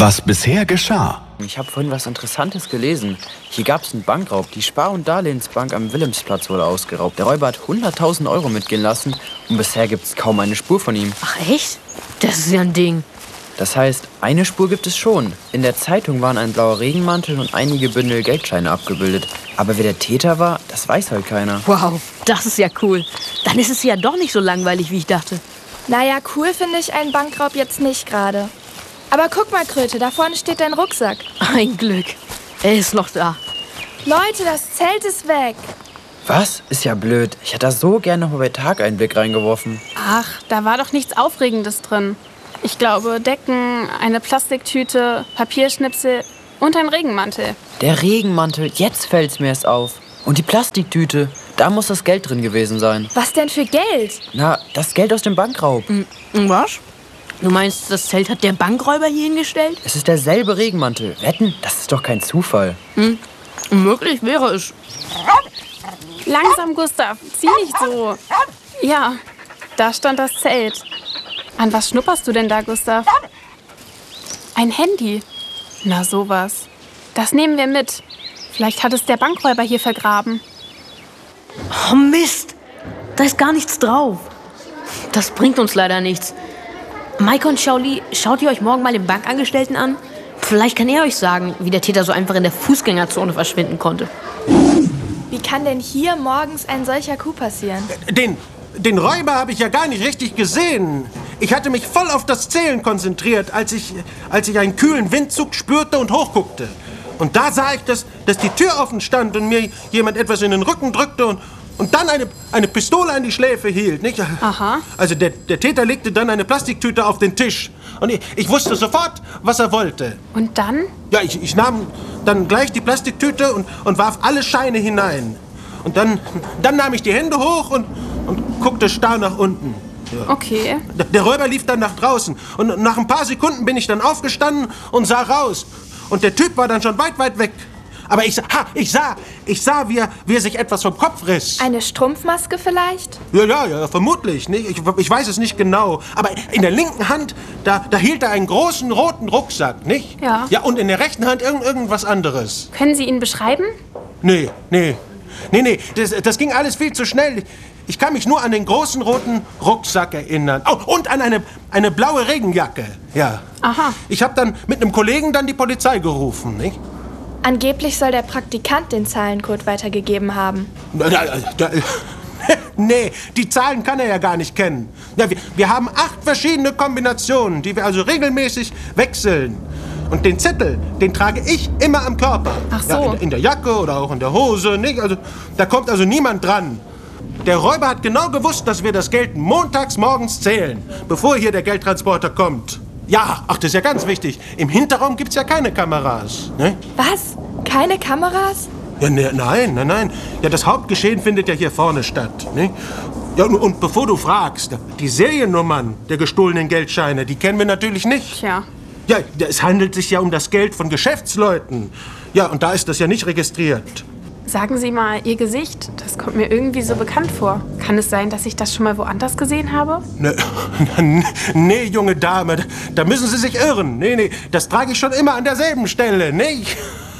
Was bisher geschah. Ich habe vorhin was Interessantes gelesen. Hier gab es einen Bankraub. Die Spar- und Darlehensbank am Wilhelmsplatz wurde ausgeraubt. Der Räuber hat 100.000 Euro mitgehen lassen und bisher gibt es kaum eine Spur von ihm. Ach echt? Das ist ja ein Ding. Das heißt, eine Spur gibt es schon. In der Zeitung waren ein blauer Regenmantel und einige Bündel Geldscheine abgebildet. Aber wer der Täter war, das weiß halt keiner. Wow, das ist ja cool. Dann ist es ja doch nicht so langweilig, wie ich dachte. Naja, cool finde ich einen Bankraub jetzt nicht gerade. Aber guck mal, Kröte, da vorne steht dein Rucksack. Ein Glück. Er ist noch da. Leute, das Zelt ist weg. Was? Ist ja blöd. Ich hätte da so gerne noch mal bei Tag einen Blick reingeworfen. Ach, da war doch nichts Aufregendes drin. Ich glaube, Decken, eine Plastiktüte, Papierschnipsel und ein Regenmantel. Der Regenmantel, jetzt fällt's mir erst auf. Und die Plastiktüte, da muss das Geld drin gewesen sein. Was denn für Geld? Na, das Geld aus dem Bankraub. Was? Du meinst, das Zelt hat der Bankräuber hier hingestellt? Es ist derselbe Regenmantel. Wetten, das ist doch kein Zufall. Möglich wäre es. Langsam, Gustav, zieh nicht so. Ja, da stand das Zelt. An was schnupperst du denn da, Gustav? Ein Handy. Na sowas. Das nehmen wir mit. Vielleicht hat es der Bankräuber hier vergraben. Oh Mist, da ist gar nichts drauf. Das bringt uns leider nichts. Maike und Shaoli, schaut ihr euch morgen mal den Bankangestellten an? Vielleicht kann er euch sagen, wie der Täter so einfach in der Fußgängerzone verschwinden konnte. Wie kann denn hier morgens ein solcher Coup passieren? Den Räuber habe ich ja gar nicht richtig gesehen. Ich hatte mich voll auf das Zählen konzentriert, als ich einen kühlen Windzug spürte und hochguckte. Und da sah ich, dass die Tür offen stand und mir jemand etwas in den Rücken drückte und dann eine Pistole an die Schläfe hielt, nicht? Aha. Also der Täter legte dann eine Plastiktüte auf den Tisch. Und ich wusste sofort, was er wollte. Und dann? Ja, ich nahm dann gleich die Plastiktüte und warf alle Scheine hinein. Und dann nahm ich die Hände hoch und guckte starr nach unten. Ja. Okay. Der Räuber lief dann nach draußen. Und nach ein paar Sekunden bin ich dann aufgestanden und sah raus. Und der Typ war dann schon weit, weit weg. Aber ich sah, wie er sich etwas vom Kopf riss. Eine Strumpfmaske vielleicht? Ja, vermutlich. Nicht? Ich weiß es nicht genau. Aber in der linken Hand, da hielt er einen großen roten Rucksack, nicht? Ja. Ja, und in der rechten Hand irgendwas anderes. Können Sie ihn beschreiben? Nee. Das ging alles viel zu schnell. Ich kann mich nur an den großen roten Rucksack erinnern. Oh, und an eine blaue Regenjacke. Ja. Aha. Ich habe dann mit einem Kollegen dann die Polizei gerufen, nicht? Angeblich soll der Praktikant den Zahlencode weitergegeben haben. Nee, die Zahlen kann er ja gar nicht kennen. Ja, wir haben 8 verschiedene Kombinationen, die wir also regelmäßig wechseln. Und den Zettel, den trage ich immer am Körper. Ach so. Ja, in der Jacke oder auch in der Hose, nicht? Also, da kommt also niemand dran. Der Räuber hat genau gewusst, dass wir das Geld montags morgens zählen, bevor hier der Geldtransporter kommt. Ja, ach, das ist ja ganz wichtig. Im Hinterraum gibt's ja keine Kameras. Ne? Was? Keine Kameras? Ja, nein. Ja, das Hauptgeschehen findet ja hier vorne statt. Ne? Ja, und bevor du fragst, die Seriennummern der gestohlenen Geldscheine, die kennen wir natürlich nicht. Tja. Ja, es handelt sich ja um das Geld von Geschäftsleuten. Ja, und da ist das ja nicht registriert. Sagen Sie mal, Ihr Gesicht, das kommt mir irgendwie so bekannt vor. Kann es sein, dass ich das schon mal woanders gesehen habe? Nee, junge Dame, da müssen Sie sich irren. Nee, das trage ich schon immer an derselben Stelle, nicht?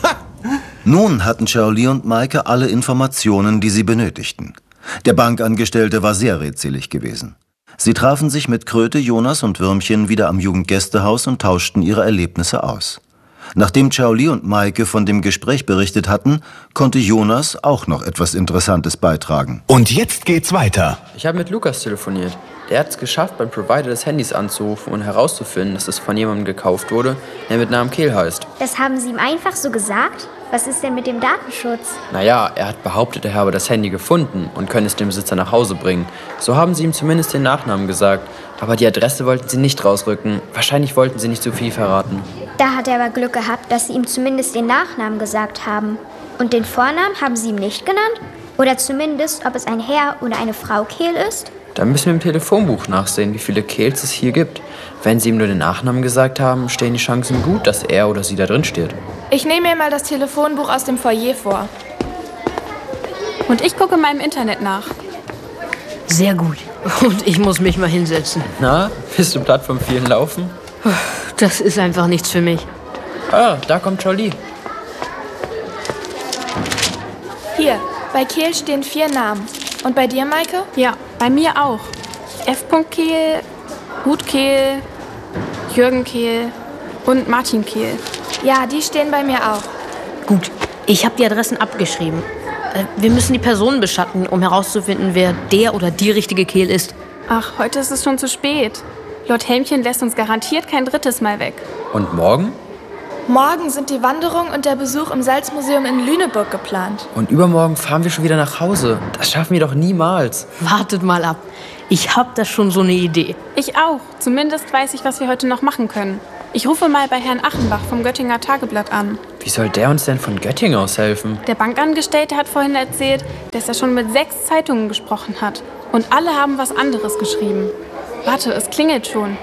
Nun hatten Shaoli und Maike alle Informationen, die sie benötigten. Der Bankangestellte war sehr redselig gewesen. Sie trafen sich mit Kröte, Jonas und Würmchen wieder am Jugendgästehaus und tauschten ihre Erlebnisse aus. Nachdem Shaoli und Maike von dem Gespräch berichtet hatten, konnte Jonas auch noch etwas Interessantes beitragen. Und jetzt geht's weiter. Ich habe mit Lukas telefoniert. Der hat es geschafft, beim Provider des Handys anzurufen und herauszufinden, dass es von jemandem gekauft wurde, der mit Namen Kehl heißt. Das haben Sie ihm einfach so gesagt? Was ist denn mit dem Datenschutz? Naja, er hat behauptet, er habe das Handy gefunden und könne es dem Besitzer nach Hause bringen. So haben sie ihm zumindest den Nachnamen gesagt. Aber die Adresse wollten sie nicht rausrücken. Wahrscheinlich wollten sie nicht so viel verraten. Da hat er aber Glück gehabt, dass Sie ihm zumindest den Nachnamen gesagt haben. Und den Vornamen haben Sie ihm nicht genannt? Oder zumindest, ob es ein Herr oder eine Frau Kehl ist? Da müssen wir im Telefonbuch nachsehen, wie viele Kehls es hier gibt. Wenn sie ihm nur den Nachnamen gesagt haben, stehen die Chancen gut, dass er oder sie da drin steht. Ich nehme mir mal das Telefonbuch aus dem Foyer vor. Und ich gucke mal im Internet nach. Sehr gut. Und ich muss mich mal hinsetzen. Na, bist du platt vom vielen Laufen? Das ist einfach nichts für mich. Ah, da kommt Shaoli. Hier, bei Kehl stehen 4 Namen. Und bei dir, Maike? Ja, bei mir auch. F. Kehl, Ruth Kehl, Jürgen Kehl und Martin Kehl. Ja, die stehen bei mir auch. Gut, ich habe die Adressen abgeschrieben. Wir müssen die Personen beschatten, um herauszufinden, wer der oder die richtige Kehl ist. Ach, heute ist es schon zu spät. Lord Helmchen lässt uns garantiert kein 3. Mal weg. Und morgen? Morgen sind die Wanderung und der Besuch im Salzmuseum in Lüneburg geplant. Und übermorgen fahren wir schon wieder nach Hause. Das schaffen wir doch niemals. Wartet mal ab. Ich habe da schon so eine Idee. Ich auch. Zumindest weiß ich, was wir heute noch machen können. Ich rufe mal bei Herrn Achenbach vom Göttinger Tageblatt an. Wie soll der uns denn von Göttingen aus helfen? Der Bankangestellte hat vorhin erzählt, dass er schon mit 6 Zeitungen gesprochen hat. Und alle haben was anderes geschrieben. Warte, es klingelt schon.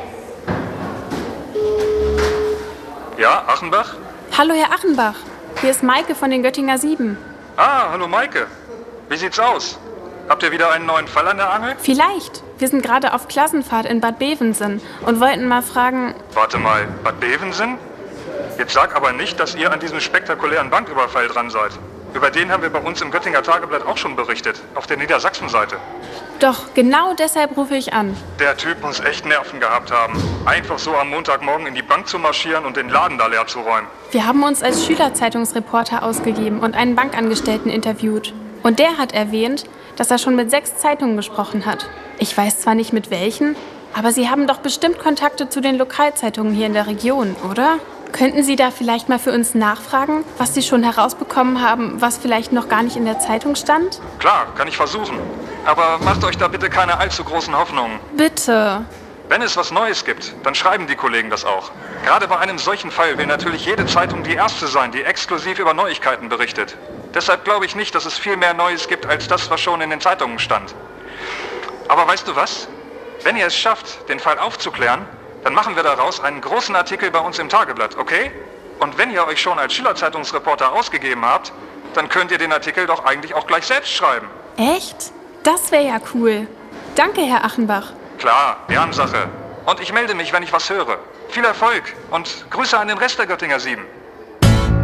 Ja, Achenbach? Hallo, Herr Achenbach. Hier ist Maike von den Göttinger 7. Ah, hallo Maike. Wie sieht's aus? Habt ihr wieder einen neuen Fall an der Angel? Vielleicht. Wir sind gerade auf Klassenfahrt in Bad Bevensen und wollten mal fragen... Warte mal, Bad Bevensen? Jetzt sag aber nicht, dass ihr an diesem spektakulären Banküberfall dran seid. Über den haben wir bei uns im Göttinger Tageblatt auch schon berichtet, auf der Niedersachsen-Seite. Doch, genau deshalb rufe ich an. Der Typ muss echt Nerven gehabt haben. Einfach so am Montagmorgen in die Bank zu marschieren und den Laden da leer zu räumen. Wir haben uns als Schülerzeitungsreporter ausgegeben und einen Bankangestellten interviewt. Und der hat erwähnt, dass er schon mit 6 Zeitungen gesprochen hat. Ich weiß zwar nicht mit welchen, aber Sie haben doch bestimmt Kontakte zu den Lokalzeitungen hier in der Region, oder? Könnten Sie da vielleicht mal für uns nachfragen, was Sie schon herausbekommen haben, was vielleicht noch gar nicht in der Zeitung stand? Klar, kann ich versuchen. Aber macht euch da bitte keine allzu großen Hoffnungen. Bitte. Wenn es was Neues gibt, dann schreiben die Kollegen das auch. Gerade bei einem solchen Fall will natürlich jede Zeitung die erste sein, die exklusiv über Neuigkeiten berichtet. Deshalb glaube ich nicht, dass es viel mehr Neues gibt, als das, was schon in den Zeitungen stand. Aber weißt du was? Wenn ihr es schafft, den Fall aufzuklären, dann machen wir daraus einen großen Artikel bei uns im Tageblatt, okay? Und wenn ihr euch schon als Schülerzeitungsreporter ausgegeben habt, dann könnt ihr den Artikel doch eigentlich auch gleich selbst schreiben. Echt? Das wäre ja cool. Danke, Herr Achenbach. Klar, Ehrensache. Und ich melde mich, wenn ich was höre. Viel Erfolg und Grüße an den Rest der Göttinger 7.